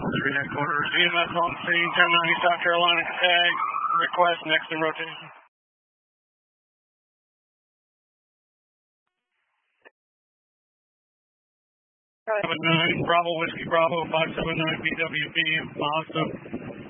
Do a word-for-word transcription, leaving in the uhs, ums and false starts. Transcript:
Three headquarters, E M S on scene, ten ninety South Carolina, tag, request, next in rotation. seven nine, Bravo Whiskey Bravo, five seven nine B W B, Mazda.